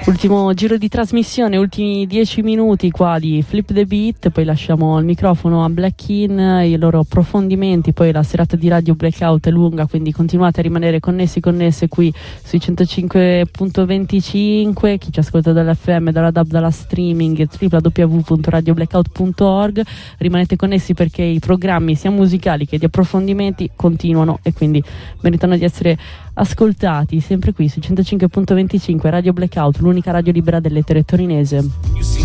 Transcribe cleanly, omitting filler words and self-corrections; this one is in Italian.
Ultimo giro di trasmissione, ultimi 10 minuti qua di Flip the Beat, poi lasciamo il microfono a Black In, i loro approfondimenti, poi la serata di Radio Blackout è lunga, quindi continuate a rimanere connesse qui sui 105.25, chi ci ascolta dall'FM, dalla DAB, dalla streaming, www.radioblackout.org, rimanete connessi perché i programmi sia musicali che di approfondimenti continuano e quindi meritano di essere ascoltati sempre qui su 105.25 Radio Blackout, l'unica radio libera dell'etere torinese.